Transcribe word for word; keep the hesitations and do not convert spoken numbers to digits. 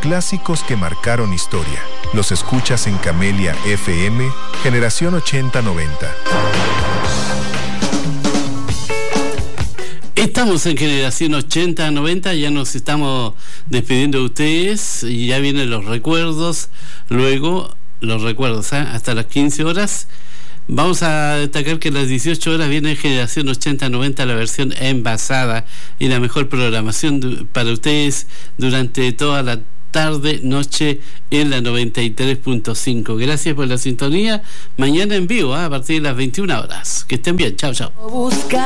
clásicos que marcaron historia. Los escuchas en Camelia F M, generación ochenta noventa. Estamos en generación ochenta noventa, ya nos estamos despidiendo de ustedes y ya vienen los recuerdos. Luego, los recuerdos, ¿eh? Hasta las quince horas. Vamos a destacar que a las dieciocho horas viene generación ochenta noventa, la versión envasada y la mejor programación para ustedes durante toda la tarde, noche en la noventa y tres punto cinco. Gracias por la sintonía. Mañana en vivo, ¿eh? A partir de las veintiuna horas. Que estén bien. Chao, chao.